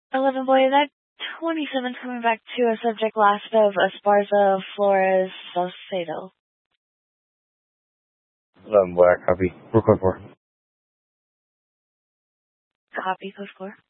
11 boy, that 27's coming back to a subject last of Esparza Flores Salcedo. 11 boy, copy. Record 4. Copy, code 4.